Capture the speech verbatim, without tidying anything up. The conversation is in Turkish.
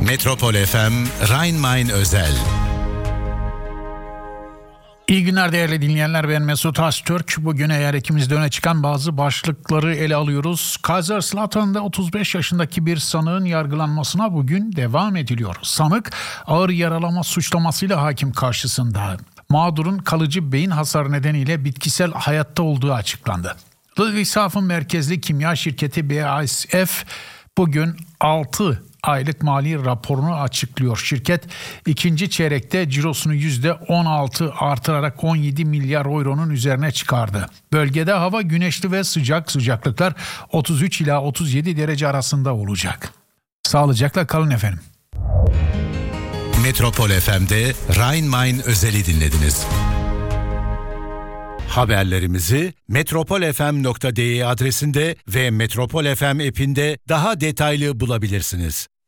Metropol F M Rhein-Main özel. İyi günler değerli dinleyenler, ben Mesut Öztürk. Bugün eğer ikimizde öne çıkan bazı başlıkları ele alıyoruz. Kaiserslautern'da otuz beş yaşındaki bir sanığın yargılanmasına bugün devam ediliyor. Sanık ağır yaralama suçlamasıyla hakim karşısında. Mağdurun kalıcı beyin hasarı nedeniyle bitkisel hayatta olduğu açıklandı. Ludwigshafen merkezli kimya şirketi B A S F bugün altı aylık mali raporunu açıklıyor. Şirket ikinci çeyrekte cirosunu yüzde on altı artırarak on yedi milyar euronun üzerine çıkardı. Bölgede hava güneşli ve sıcak, sıcaklıklar otuz üç ila otuz yedi derece arasında olacak. Sağlıcakla kalın efendim. Metropol F M'de Rhein-Main özeli dinlediniz. Haberlerimizi metropolfm nokta de adresinde ve Metropol F M app'inde daha detaylı bulabilirsiniz.